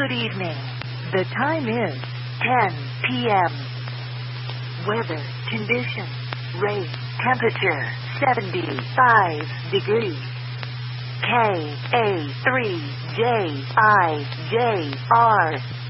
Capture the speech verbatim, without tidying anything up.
Good evening. The time is ten p.m. Weather conditions: rain. Temperature seventy-five degrees. K A three J I J R